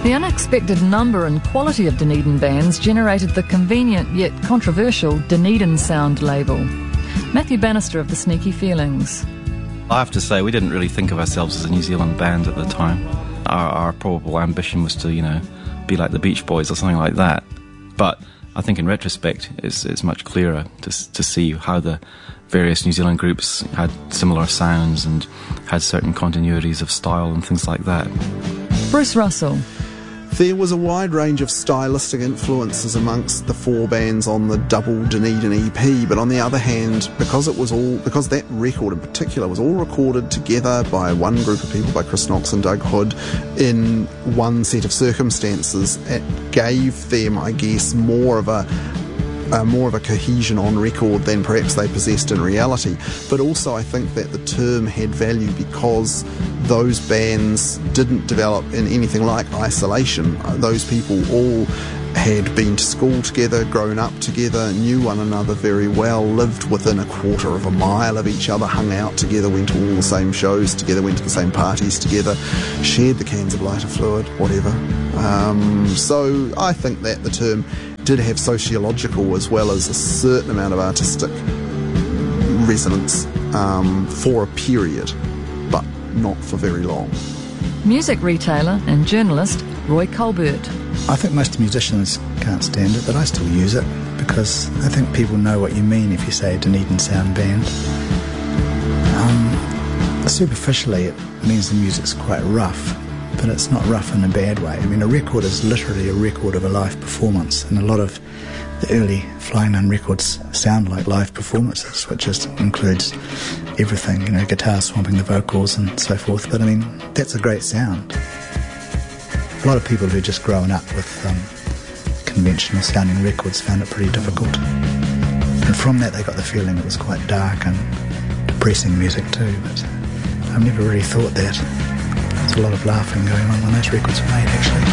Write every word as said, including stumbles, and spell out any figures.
The unexpected number and quality of Dunedin bands generated the convenient yet controversial Dunedin Sound label. Matthew Bannister of the Sneaky Feelings. I have to say, we didn't really think of ourselves as a New Zealand band at the time. Our, our probable ambition was to, you know, be like the Beach Boys or something like that. But I think in retrospect, it's, it's much clearer to, to see how the various New Zealand groups had similar sounds and had certain continuities of style and things like that. Bruce Russell. There was a wide range of stylistic influences amongst the four bands on the double Dunedin E P, but on the other hand, because it was all because that record in particular was all recorded together by one group of people, by Chris Knox and Doug Hood, in one set of circumstances, it gave them, I guess, more of a Uh, more of a cohesion on record than perhaps they possessed in reality. But also I think that the term had value because those bands didn't develop in anything like isolation. Uh, those people all had been to school together, grown up together, knew one another very well, lived within a quarter of a mile of each other, hung out together, went to all the same shows together, went to the same parties together, shared the cans of lighter fluid, whatever. Um, so I think that the term did have sociological as well as a certain amount of artistic resonance um, for a period, but not for very long. Music retailer and journalist Roy Colbert. I think most musicians can't stand it, but I still use it because I think people know what you mean if you say Dunedin Sound Band. Um, superficially, it means the music's quite rough, but it's not rough in a bad way. I mean, a record is literally a record of a live performance, and a lot of the early Flying Nun records sound like live performances, which just includes everything, you know, guitar swamping the vocals and so forth. But I mean, that's a great sound. A lot of people who just grown up with um, conventional sounding records found it pretty difficult. And from that they got the feeling it was quite dark and depressing music too, but I've never really thought that. There's a lot of laughing going on when those records were made, actually.